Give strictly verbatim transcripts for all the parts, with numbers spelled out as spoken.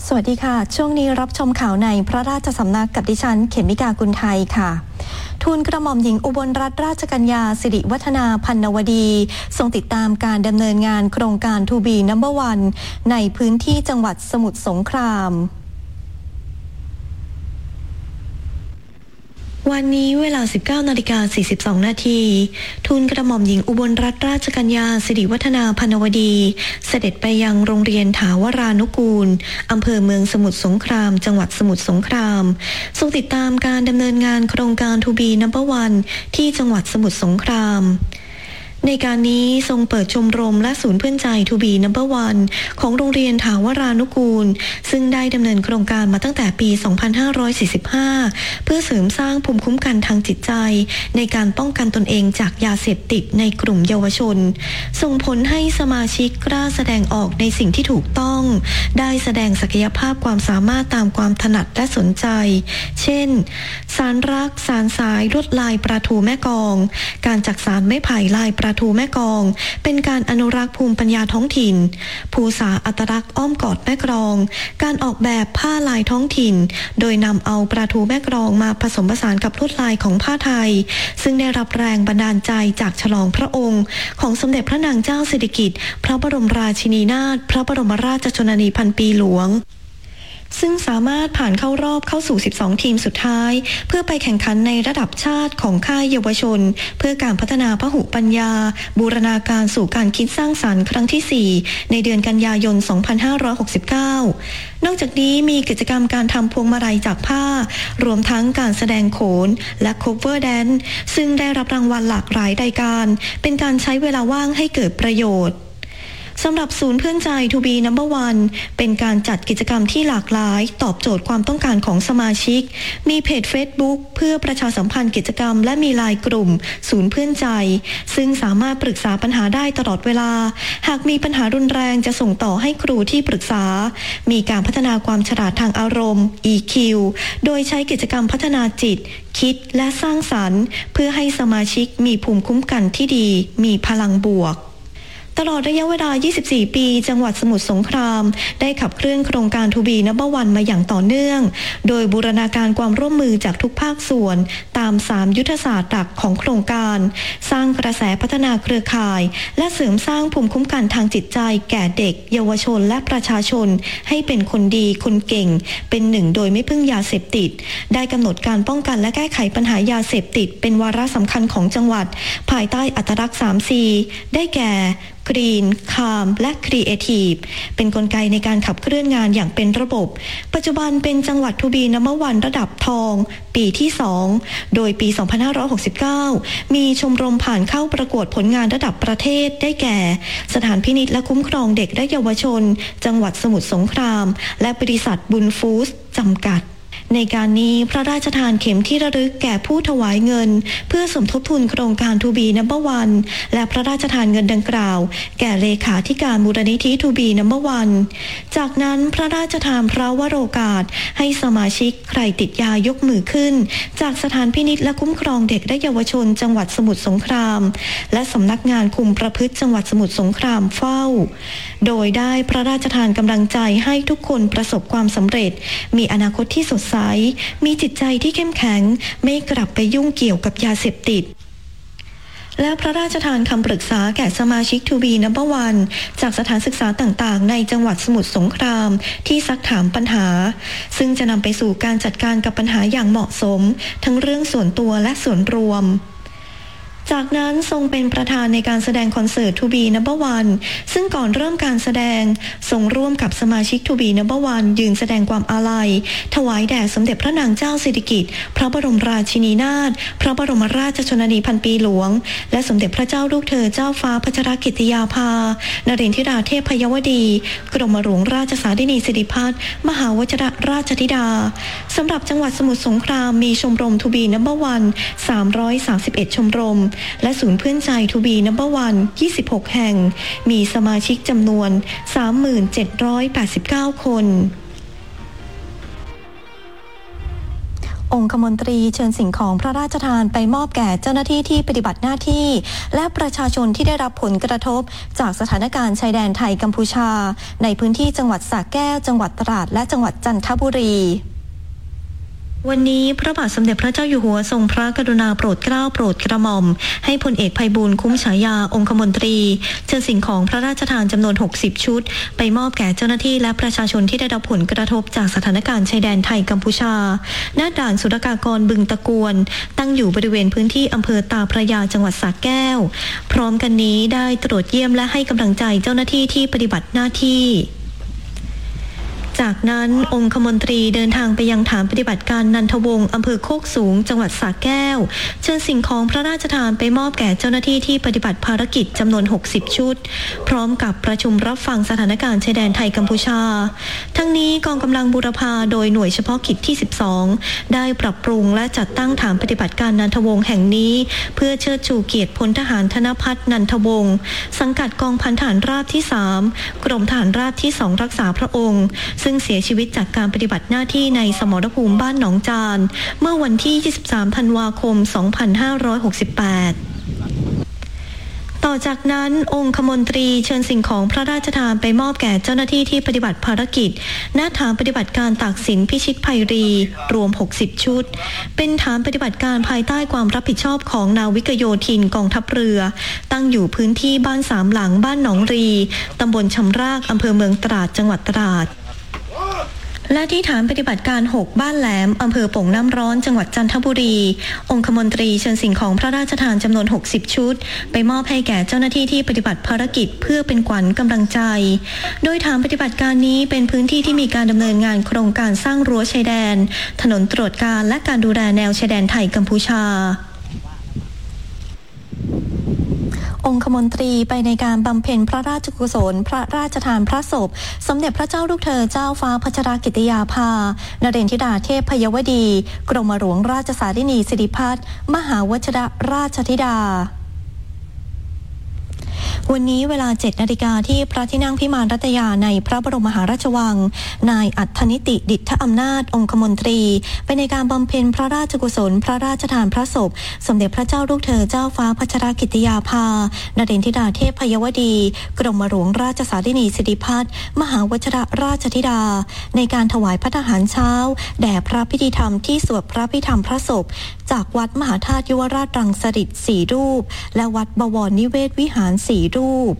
สวัสดีค่ะช่วงนี้รับชมข่าวในพระราชสำนักกับดิฉันเขมิกากุลไทยค่ะทูลกระหม่อมหญิงอุบลรัตนราชกัญญาสิริวัฒนาพันนวดีทรงติดตามการดำเนินงานโครงการ ทู บี นัมเบอร์ วัน ในพื้นที่จังหวัดสมุทรสงครามวันนี้เวลา สิบเก้านาฬิกาสี่สิบสอง นาทีทูลกระหม่อมหญิงอุบลรัตนราชกัญญาสิริวัฒนาพันนวดีเสด็จไปยังโรงเรียนถาวรานุกูลอำเภอเมืองสมุทรสงครามจังหวัดสมุทรสงครามทรงติดตามการดำเนินงานโครงการ ทู บี นัมเบอร์ วัน ที่จังหวัดสมุทรสงครามในการนี้ทรงเปิดชมรมและศูนย์เพื่อนใจ ทู บี นัมเบอร์ วัน ของโรงเรียนถาวรานุกูลซึ่งได้ดำเนินโครงการมาตั้งแต่ปี สองพันห้าร้อยสี่สิบห้า เพื่อเสริมสร้างภูมิคุ้มกันทางจิตใจในการป้องกันตนเองจากยาเสพติดในกลุ่มเยาวชนส่งผลให้สมาชิกกล้าแสดงออกในสิ่งที่ถูกต้องได้แสดงศักยภาพความสามารถตามความถนัดและสนใจเช่นสารรักสารสายลวดลายปลาทูแม่กลองการจักสานไม้ไผ่ลายปลาทูแม่กลองเป็นการอนุรักษ์ภูมิปัญญาท้องถิ่นภูษาอัตลักษณ์อ้อมกอดแม่กลองการออกแบบผ้าลายท้องถิ่นโดยนำเอาปลาทูแม่กลองมาผสมผสานกับลวดลายของผ้าไทยซึ่งได้รับแรงบันดาลใจจากฉลองพระองค์ของสมเด็จพระนางเจ้าสิริกิติ์พระบรมราชินีนาถพระบรมราชชนนีพันปีหลวงซึ่งสามารถผ่านเข้ารอบเข้าสู่สิบสองทีมสุดท้ายเพื่อไปแข่งขันในระดับชาติของค่ายเยาวชนเพื่อการพัฒนาพหุปัญญาบูรณาการสู่การคิดสร้างสรรค์ครั้งที่สี่ในเดือนกันยายนสองพันห้าร้อยหกสิบเก้านอกจากนี้มีกิจกรรมการทำพวงมาลัยจากผ้ารวมทั้งการแสดงโขนและ cover dance ซึ่งได้รับรางวัลหลากหลายรายการเป็นการใช้เวลาว่างให้เกิดประโยชน์สำหรับศูนย์เพื่อนใจ ทู บี นัมเบอร์ วัน เป็นการจัดกิจกรรมที่หลากหลายตอบโจทย์ความต้องการของสมาชิกมีเพจ Facebook เพื่อประชาสัมพันธ์กิจกรรมและมีไลน์กลุ่มศูนย์เพื่อนใจซึ่งสามารถปรึกษาปัญหาได้ตลอดเวลาหากมีปัญหารุนแรงจะส่งต่อให้ครูที่ปรึกษามีการพัฒนาความฉลาดทางอารมณ์ อี คิว โดยใช้กิจกรรมพัฒนาจิตคิดและสร้างสรรค์เพื่อให้สมาชิกมีภูมิคุ้มกันที่ดีมีพลังบวกตลอดระยะเวลา ยี่สิบสี่ ปี จังหวัดสมุทรสงครามได้ขับเคลื่อนโครงการ ทู บี นัมเบอร์ วัน มาอย่างต่อเนื่องโดยบูรณาการความร่วมมือจากทุกภาคส่วนตาม สาม ยุทธศาสตร์หลักของโครงการสร้างกระแสพัฒนาเครือข่ายและเสริมสร้างภูมิคุ้มกันทางจิตใจแก่เด็กเยาวชนและประชาชนให้เป็นคนดีคนเก่งเป็นหนึ่งโดยไม่พึ่งยาเสพติดได้กำหนดการป้องกันและแก้ไขปัญหายาเสพติดเป็นวาระสำคัญของจังหวัดภายใต้อัตลักษณ์ สาม ซี ได้แก่กรีน คาม และครีเอทีฟเป็นกลไกในการขับเคลื่อนงานอย่างเป็นระบบปัจจุบันเป็นจังหวัด ทู บี นัมเบอร์ วัน ระดับทองปีที่สองโดยปี สองพันห้าร้อยหกสิบเก้ามีชมรมผ่านเข้าประกวดผลงานระดับประเทศได้แก่สถานพินิจและคุ้มครองเด็กและเยาวชนจังหวัดสมุทรสงครามและบริษัทบุญฟู้ดจำกัดในการนี้พระราชทานเข็มที่ระลึกแก่ผู้ถวายเงินเพื่อสมทบทุนโครงการ ทู บี นัมเบอร์ วัน และพระราชทานเงินดังกล่าวแก่เลขาธิการมูลนิธิ ทู บี นัมเบอร์ วัน จากนั้นพระราชทานพระวโรกาสให้สมาชิกใครติดยายกมือขึ้นจากสถานพินิจและคุ้มครองเด็กและเยาวชนจังหวัดสมุทรสงครามและสำนักงานคุมประพฤติจังหวัดสมุทรสงครามเฝ้าโดยได้พระราชทานกำลังใจให้ทุกคนประสบความสำเร็จมีอนาคตที่สดใสมีจิตใจที่เข้มแข็งไม่กลับไปยุ่งเกี่ยวกับยาเสพติดและพระราชทานคำปรึกษาแก่สมาชิก ทู บี นัมเบอร์ วัน จากสถานศึกษาต่างๆในจังหวัดสมุทรสงครามที่ซักถามปัญหาซึ่งจะนำไปสู่การจัดการกับปัญหาอย่างเหมาะสมทั้งเรื่องส่วนตัวและส่วนรวมจากนั้นทรงเป็นประธานในการแสดงคอนเสิร์ต ทู บี นัมเบอร์ วัน ซึ่งก่อนเริ่มการแสดงทรงร่วมกับสมาชิก ทู บี นัมเบอร์ วัน ยืนแสดงความอาลัยถวายแด่สมเด็จพระนางเจ้าสิริกิติ์พระบรมราชินีนาถพระบรมราชชนนีพันปีหลวงและสมเด็จพระเจ้าลูกเธอเจ้าฟ้าพัชรกิติยาภานเรนทิราเทพยวดีกรมหลวงราชสารินีสิริพัฒน์มหาวชิรราชธิดาสำหรับจังหวัดสมุทรสงครามมีชมรม ทู บี นัมเบอร์ วัน สามร้อยสามสิบเอ็ด ชมรมและศูนย์เพื่อนใจ ทู บี นัมเบอร์ วัน ยี่สิบหก แห่งมีสมาชิกจำนวน สามหมื่นเจ็ดร้อยแปดสิบเก้า คนองคมนตรีเชิญสิ่งของพระราชทานไปมอบแก่เจ้าหน้าที่ที่ปฏิบัติหน้าที่และประชาชนที่ได้รับผลกระทบจากสถานการณ์ชายแดนไทยกัมพูชาในพื้นที่จังหวัดสระแก้วจังหวัดตราดและจังหวัดจันทบุรีวันนี้พระบาทสมเด็จพระเจ้าอยู่หัวทรงพระกรุณาโปรดเกล้าโปรดกระหม่อมให้พลเอกไพบูลย์คุ้มฉายาองคมนตรีเชิญสิ่งของพระราชทานจำนวนหกสิบชุดไปมอบแก่เจ้าหน้าที่และประชาชนที่ได้รับผลกระทบจากสถานการณ์ชายแดนไทยกัมพูชาณด่านศุลกากรบึงตะกวนตั้งอยู่บริเวณพื้นที่อำเภอตาพระยาจังหวัดสระแก้วพร้อมกันนี้ได้ตรวจเยี่ยมและให้กำลังใจเจ้าหน้าที่ที่ปฏิบัติหน้าที่จากนั้นองคมนตรีเดินทางไปยังฐานปฏิบัติการนันทวงศ์อำเภอโคกสูงจังหวัดสระแก้วเชิญสิ่งของพระราชทานไปมอบแก่เจ้าหน้าที่ที่ปฏิบัติภารกิจจำนวนหกสิบชุดพร้อมกับประชุมรับฟังสถานการณ์ชายแดนไทยกัมพูชาทั้งนี้กองกำลังบูรพาโดยหน่วยเฉพาะกิจที่สิบสองได้ปรับปรุงและจัดตั้งฐานปฏิบัติการนันทวงศ์แห่งนี้เพื่อเชิดชูเกียรติพลทหารธนภัทรนันทวงศ์สังกัดกองพันทหารราบที่สามกรมทหารราบที่สองรักษาพระองค์ซึ่งเสียชีวิตจากการปฏิบัติหน้าที่ในสมรภูมิบ้านหนองจานเมื่อวันที่ยี่สิบสามธันวาคมสองพันห้าร้อยหกสิบแปดต่อจากนั้นองคมนตรีเชิญสิ่งของพระราชทานไปมอบแก่เจ้าหน้าที่ที่ปฏิบัติภารกิจณฐานปฏิบัติการตากสินพิชิตภัยรีรวมหกสิบชุดเป็นฐานปฏิบัติการภายใต้ความรับผิดชอบของนาวิกโยธินกองทัพเรือตั้งอยู่พื้นที่บ้านสามหลังบ้านหนองรีตำบลชำรากอำเภอเมืองตราดจังหวัดตราดและที่ฐานปฏิบัติการหกบ้านแหลมอำเภอโป่งน้ำร้อนจังหวัดจันทบุรีองคมนตรีเชิญสิ่งของพระราชทานจำนวนหกสิบชุดไปมอบให้แก่เจ้าหน้าที่ที่ปฏิบัติภารกิจเพื่อเป็นขวัญกำลังใจโดยฐานปฏิบัติการนี้เป็นพื้นที่ที่มีการดำเนินงานโครงการสร้างรั้วชายแดนถนนตรวจการและการดูแลแนวชายแดนไทยกัมพูชาองคมนตรีไปในการบำเพ็ญพระราชกุศลพระราชทานพระศพสมเด็จพระเจ้าลูกเธอเจ้าฟ้าพัชรกิติยาภานเรนธิดาเทพพยวดีกรมหลวงราชสารินีสิริพัฒน์มหาวชิรราชธิดาวันนี้เวลา เจ็ดนาฬิกาที่พระที่นั่งพิมานรัตยาในพระบรมมหาราชวังนายอัธนิติดิษฐอำนาจองคมนตรีไปในการบำเพ็ญพระราชกุศลพระราชทานพระศพสมเด็จพระเจ้าลูกเธอเจ้าฟ้าพัชรกิติยาภานเรนธิดาเทพพยวดีกรมหลวงราชสารินีสิริพัฒน์มหาวชิรราชธิดาในการถวายพระทหารเช้าแด่พระพิธีธรรมที่สวดพระพิธรรมพระศพจากวัดมหาธาตุยุวราชรังสฤษฎ์สี่รูปและวัดบวรนิเวศวิหารสี่รูป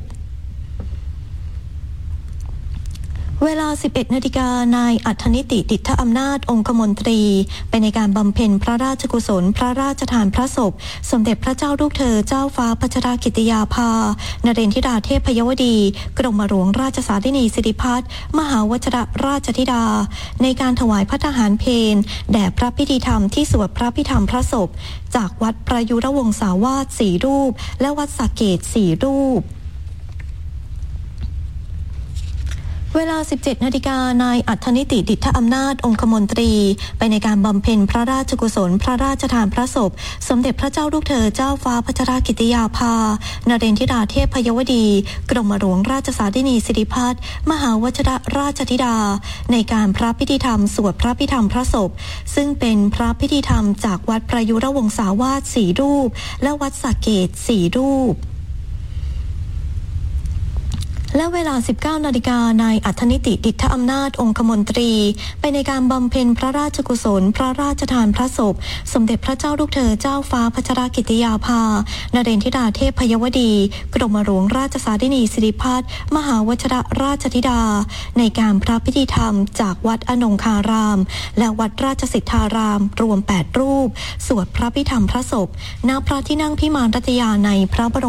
เวลา สิบเอ็ดนาฬิกานายอัธนิติดิษฐอำนาจองคมนตรีไปในการบำเพ็ญพระราชกุศลพระราชทานพระศพสมเด็จพระเจ้าลูกเธอเจ้าฟ้าพัชรกิติยาภานเรนธิดาเทพพยวดีกรมหลวงราชสารินีสิริพัฒน์มหาวชิรราชธิดาในการถวายพระทหารเพลแด่พระพิธีธรรมที่สวดพระพิธรรมพระศพจากวัดประยุรวงศาวาสสี่รูปและวัดสระเกษสี่รูปเวลา สิบเจ็ดนาฬิกานายอัธนิติดิษฐอำนาจองคมนตรีไปในการบำเพ็ญพระราชกุศลพระราชทานพระศพสมเด็จพระเจ้าลูกเธอเจ้าฟ้าพัชรกิติยาภานเรนธิดาเทพพยวดีกรมหลวงราชสารินีสิริพัฒน์มหาวชิรราชธิดาในการพระพิธีธรรมสวดพระพิธรรมพระศพซึ่งเป็นพระพิธีธรรมจากวัดประยุรวงศาวาสสี่รูปและวัดสระเกษสี่รูปและเวลา สิบเก้านาฬิกานายอัธนิติดิษฐอำนาจองคมนตรีไปในการบำเพ็ญพระราชกุศลพระราชทานพระศพสมเด็จพระเจ้าลูกเธอเจ้าฟ้าพัชรกิติยาภานเรนธิดาเทพพยวดีกรมหลวงราชสารินีสิริพัฒน์มหาวชิรราชธิดาในการพระพิธีธรรมจากวัดอนงคารามและวัดราชสิทธารามรวมแปดรูปสวดพระพิธรรมพระศพณพระที่นั่งพิมานรัตยาในพระบรม